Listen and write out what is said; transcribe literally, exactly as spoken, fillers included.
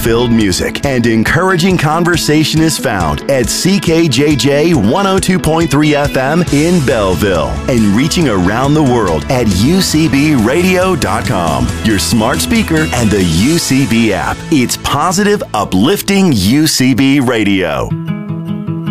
filled music and encouraging conversation is found at C K J J one oh two point three F M in Belleville and reaching around the world at U C B radio dot com, your smart speaker, and the U C B app. It's positive, uplifting U C B Radio.